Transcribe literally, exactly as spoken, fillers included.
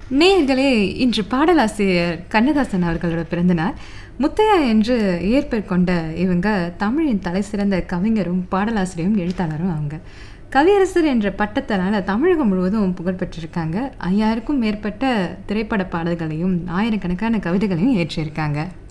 நேயர்களே, இன்று பாடலாசிரியர் கண்ணதாசன் அவர்களோட பிறந்தநாள். முத்தையா என்று இயற்பெயர் கொண்ட இவங்க தமிழின் தலைசிறந்த கவிஞரும், பாடலாசிரியரும், எழுத்தாளரும் அவங்க. கவியரசர் என்ற பட்டத்தினால தமிழகம் முழுவதும் புகழ் பெற்றிருக்காங்க. ஐயாயிரக்கும் மேற்பட்ட திரைப்பட பாடல்களையும் ஆயிரக்கணக்கான கவிதைகளையும் இயற்றியிருக்காங்க.